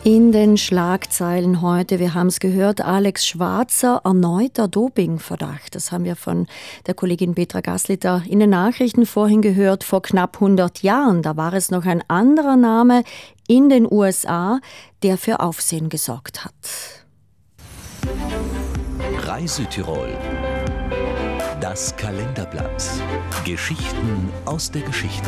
In den Schlagzeilen heute, wir haben es gehört, Alex Schwarzer, erneuter Dopingverdacht. Das haben wir von der Kollegin Petra Gasliter in den Nachrichten vorhin gehört. Vor knapp 100 Jahren, da war es noch ein anderer Name in den USA, der für Aufsehen gesorgt hat. Reise-Tirol. Das Kalenderblatt. Geschichten aus der Geschichte.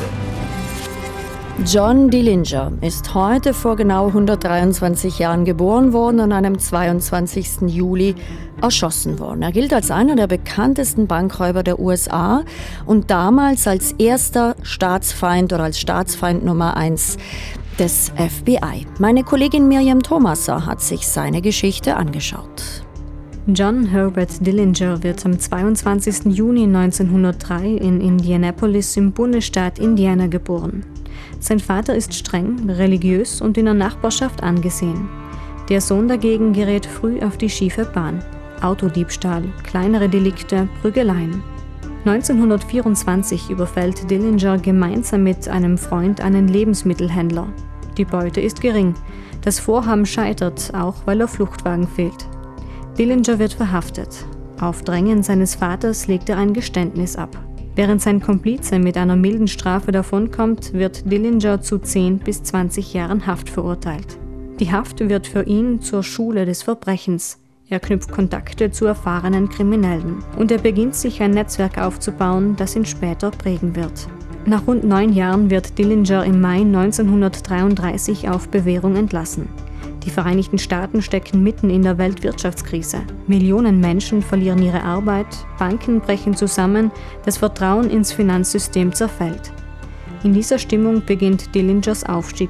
John Dillinger ist heute vor genau 123 Jahren geboren worden und am 22. Juli erschossen worden. Er gilt als einer der bekanntesten Bankräuber der USA und damals als erster Staatsfeind oder als Staatsfeind Nummer 1 des FBI. Meine Kollegin Miriam Thomaser hat sich seine Geschichte angeschaut. John Herbert Dillinger wird am 22. Juni 1903 in Indianapolis im Bundesstaat Indiana geboren. Sein Vater ist streng, religiös und in der Nachbarschaft angesehen. Der Sohn dagegen gerät früh auf die schiefe Bahn. Autodiebstahl, kleinere Delikte, Prügeleien. 1924 überfällt Dillinger gemeinsam mit einem Freund einen Lebensmittelhändler. Die Beute ist gering. Das Vorhaben scheitert, auch weil der Fluchtwagen fehlt. Dillinger wird verhaftet. Auf Drängen seines Vaters legt er ein Geständnis ab. Während sein Komplize mit einer milden Strafe davonkommt, wird Dillinger zu 10 bis 20 Jahren Haft verurteilt. Die Haft wird für ihn zur Schule des Verbrechens. Er knüpft Kontakte zu erfahrenen Kriminellen und er beginnt sich ein Netzwerk aufzubauen, das ihn später prägen wird. Nach rund 9 Jahren wird Dillinger im Mai 1933 auf Bewährung entlassen. Die Vereinigten Staaten stecken mitten in der Weltwirtschaftskrise. Millionen Menschen verlieren ihre Arbeit, Banken brechen zusammen, das Vertrauen ins Finanzsystem zerfällt. In dieser Stimmung beginnt Dillingers Aufstieg